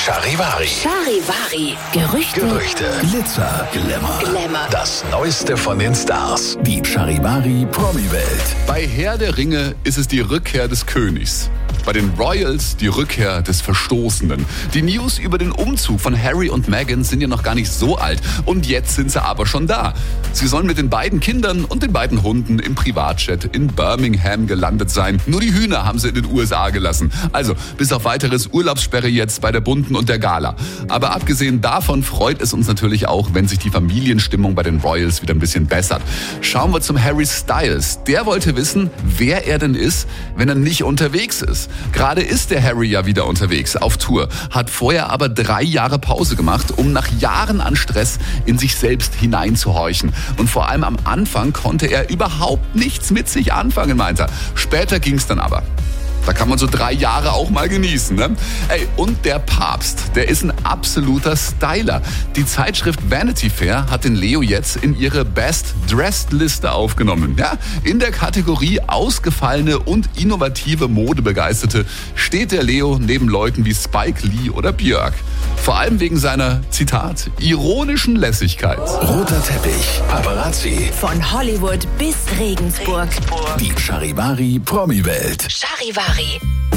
Charivari. Charivari. Gerüchte. Glitzer, Glamour. Das Neueste von den Stars. Die Charivari Promi-Welt. Bei Herr der Ringe ist es die Rückkehr des Königs. Bei den Royals die Rückkehr des Verstoßenen. Die News über den Umzug von Harry und Meghan sind ja noch gar nicht so alt. Und jetzt sind sie aber schon da. Sie sollen mit den beiden Kindern und den beiden Hunden im Privatjet in Birmingham gelandet sein. Nur die Hühner haben sie in den USA gelassen. Also bis auf weiteres Urlaubssperre jetzt bei der Bunten und der Gala. Aber abgesehen davon freut es uns natürlich auch, wenn sich die Familienstimmung bei den Royals wieder ein bisschen bessert. Schauen wir zum Harry Styles. Der wollte wissen, wer er denn ist, wenn er nicht unterwegs ist. Gerade ist der Harry ja wieder unterwegs, auf Tour, hat vorher aber 3 Jahre Pause gemacht, um nach Jahren an Stress in sich selbst hineinzuhorchen. Und vor allem am Anfang konnte er überhaupt nichts mit sich anfangen, meint er. Später ging's dann aber. Da kann man so 3 Jahre auch mal genießen, ne? Und der Papst, der ist ein absoluter Styler. Die Zeitschrift Vanity Fair hat den Leo jetzt in ihre Best Dressed Liste aufgenommen. Ja, in der Kategorie ausgefallene und innovative Modebegeisterte steht der Leo neben Leuten wie Spike Lee oder Björk. Vor allem wegen seiner, Zitat, ironischen Lässigkeit. Roter Teppich, Paparazzi. Von Hollywood bis Regensburg. Die Charivari Promi-Welt. Charivari.